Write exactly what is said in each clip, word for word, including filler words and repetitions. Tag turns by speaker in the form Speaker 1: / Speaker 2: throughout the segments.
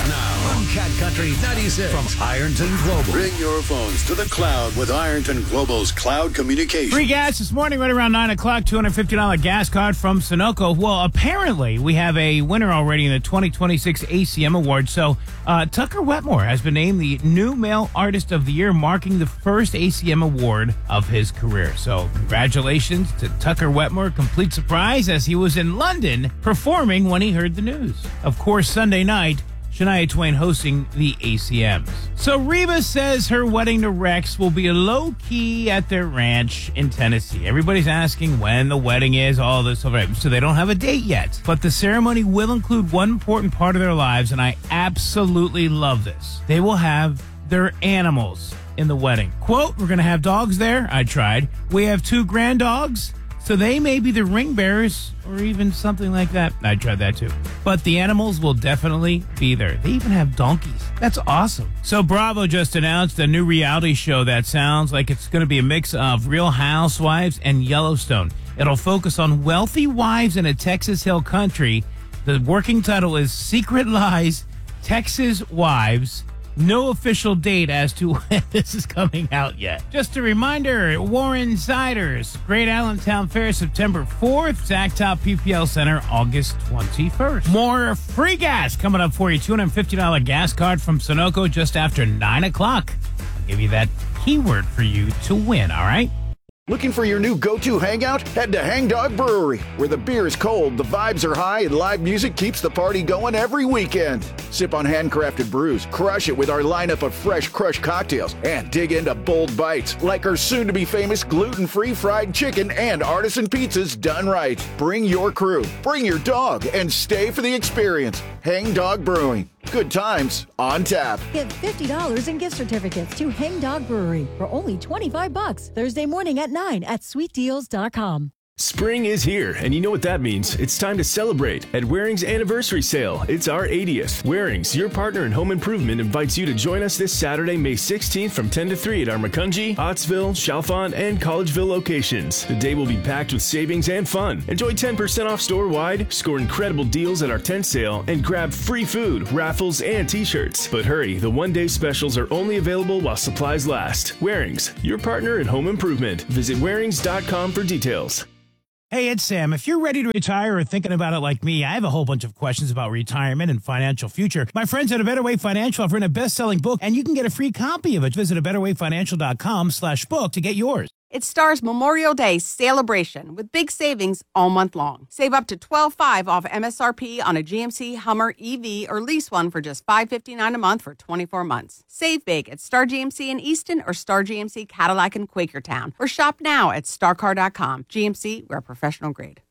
Speaker 1: now on Cat Country ninety-six from Ironton Global. Bring your phones to the cloud with Ironton Global's cloud communication.
Speaker 2: Free gas this morning right around nine o'clock, two hundred fifty dollars gas card from Sunoco. Well, apparently we have a winner already in the twenty twenty-six A C M Award. So uh, Tucker Wetmore has been named the new male artist of the year, marking the first A C M Award of his career. So congratulations to Tucker Wetmore. Complete surprise as he was in London performing when he heard the news. Of course, Sunday night, Shania Twain hosting the A C Ms. So Reba says her wedding to Rex will be low-key at their ranch in Tennessee. Everybody's asking when the wedding is, all this, all right. So they don't have a date yet. But the ceremony will include one important part of their lives, and I absolutely love this. They will have their animals in the wedding. Quote, we're going to have dogs there. I tried. We have two grand dogs. So they may be the ring bearers or even something like that. I tried that too. But the animals will definitely be there. They even have donkeys. That's awesome. So Bravo just announced a new reality show that sounds like it's going to be a mix of Real Housewives and Yellowstone. It'll focus on wealthy wives in a Texas Hill country. The working title is Secret Lies, Texas Wives. No official date as to when this is coming out yet. Just a reminder, Warren Ciders, Great Allentown Fair, September fourth, Zacktop P P L Center, August twenty-first. More free gas coming up for you. two hundred fifty dollars gas card from Sunoco just after nine o'clock. I'll give you that keyword for you to win, all right?
Speaker 3: Looking for your new go-to hangout? Head to Hang Dog Brewery, where the beer is cold, the vibes are high, and live music keeps the party going every weekend. Sip on handcrafted brews, crush it with our lineup of fresh crushed cocktails, and dig into bold bites like our soon-to-be famous gluten-free fried chicken and artisan pizzas done right. Bring your crew, bring your dog, and stay for the experience. Hang Dog Brewing. Good times on tap.
Speaker 4: Get fifty dollars in gift certificates to Hang Dog Brewery for only twenty-five bucks Thursday morning at nine at sweet deals dot com.
Speaker 5: Spring is here, and you know what that means. It's time to celebrate at Waring's Anniversary Sale. It's our eightieth. Waring's, your partner in home improvement, invites you to join us this Saturday, May sixteenth from ten to three at our Macungie, Ottsville, Chalfont, and Collegeville locations. The day will be packed with savings and fun. Enjoy ten percent off store-wide, score incredible deals at our tent sale, and grab free food, raffles, and t-shirts. But hurry, the one-day specials are only available while supplies last. Waring's, your partner in home improvement. Visit warings dot com for details.
Speaker 2: Hey, it's Sam. If you're ready to retire or thinking about it like me, I have a whole bunch of questions about retirement and financial future. My friends at A Better Way Financial have written a best-selling book, and you can get a free copy of it. Visit a better way financial dot com slash book to get yours.
Speaker 6: It stars Memorial Day celebration with big savings all month long. Save up to twelve dollars and five cents off M S R P on a G M C Hummer E V or lease one for just five hundred fifty-nine dollars a month for twenty-four months. Save big at Star G M C in Easton or Star G M C Cadillac in Quakertown, or shop now at star car dot com. G M C, we're professional grade.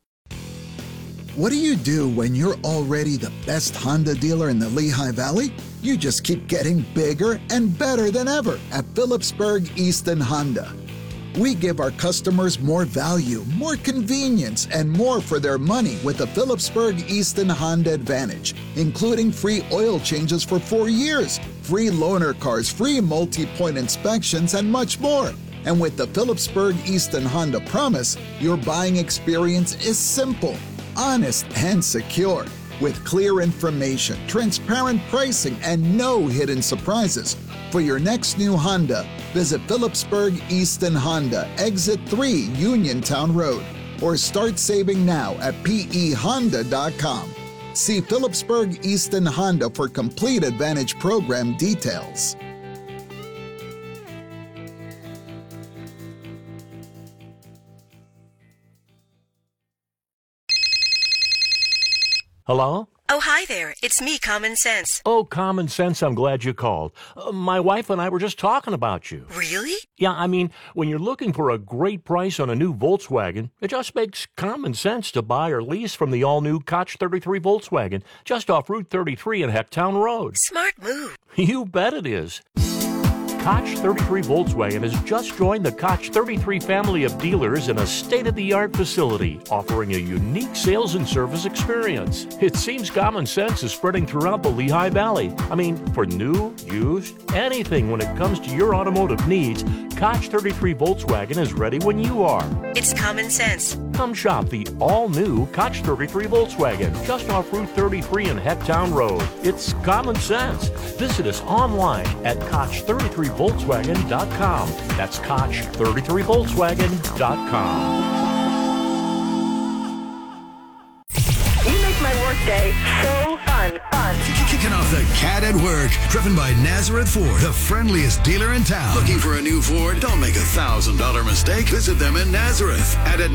Speaker 7: What do you do when you're already the best Honda dealer in the Lehigh Valley? You just keep getting bigger and better than ever at Phillipsburg Easton Honda. We give our customers more value, more convenience, and more for their money with the Phillipsburg Easton Honda Advantage, including free oil changes for four years, free loaner cars, free multi-point inspections, and much more. And with the Phillipsburg Easton Honda Promise, your buying experience is simple, honest, and secure. With clear information, transparent pricing, and no hidden surprises. For your next new Honda, visit Phillipsburg Easton Honda, Exit three, Uniontown Road, or start saving now at P E honda dot com. See Phillipsburg Easton Honda for complete Advantage program details.
Speaker 8: Hello?
Speaker 9: Oh, hi there. It's me, Common Sense.
Speaker 8: Oh, Common Sense, I'm glad you called. Uh, my wife and I were just talking about you.
Speaker 9: Really?
Speaker 8: Yeah, I mean, when you're looking for a great price on a new Volkswagen, it just makes common sense to buy or lease from the all-new Koch thirty-three Volkswagen, just off Route thirty-three and Hecktown Road.
Speaker 9: Smart move.
Speaker 8: You bet it is. Koch thirty-three Volkswagen has just joined the Koch thirty-three family of dealers in a state-of-the-art facility, offering a unique sales and service experience. It seems common sense is spreading throughout the Lehigh Valley. I mean, for new, used, anything when it comes to your automotive needs, Koch thirty-three Volkswagen is ready when you are.
Speaker 9: It's common sense.
Speaker 8: Come shop the all-new Koch thirty-three Volkswagen just off Route thirty-three and Hecktown Road. It's common sense. Visit us online at Koch thirty-three Volkswagen dot com. That's Koch thirty-three Volkswagen dot com.
Speaker 10: You make my workday so fun, fun.
Speaker 1: Kicking off the Cat at Work, driven by Nazareth Ford, the friendliest dealer in town. Looking for a new Ford? Don't make a one thousand dollars mistake. Visit them in Nazareth at a